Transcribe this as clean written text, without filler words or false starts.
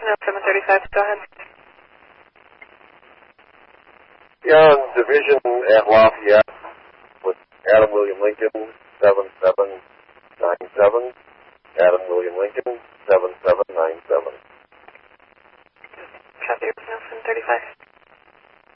No, 735, go ahead. Yeah, division at Lafayette with Adam William Lincoln, 7797. Adam William Lincoln, 7797. Copy, no, 735.